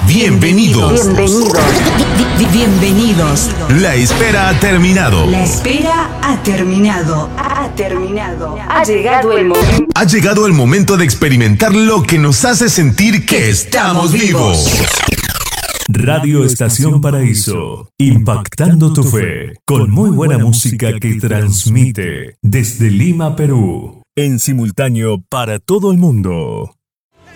Bienvenidos. Bienvenidos. La espera ha terminado. La espera ha terminado. Ha llegado el momento. Ha llegado el momento de experimentar lo que nos hace sentir que estamos vivos. Radio Estación Paraíso, impactando tu fe, con muy buena música que transmite desde Lima, Perú, en simultáneo para todo el mundo.